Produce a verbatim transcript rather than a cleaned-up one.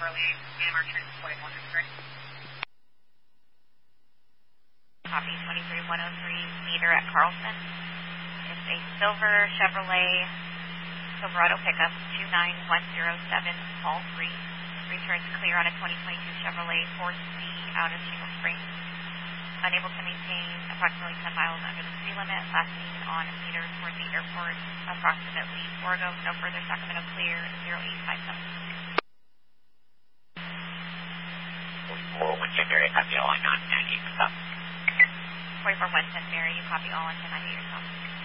Chevrolet, Panama Trent twenty-one hundred. Copy twenty-three one oh three, meter at Carlson. It's a silver Chevrolet Silverado pickup, two nine one zero seven, call three. Returns clear on a twenty twenty-two Chevrolet Force C out of Shingle Springs. Unable to maintain approximately ten miles under the speed limit. Last seen on a meter toward the airport approximately four ago. No further. Sacramento clear, zero eight five seven. forty-four one ten Mary, copy all on nine ninety yourself. forty-four one ten Mary, you copy all on ten ninety yourself.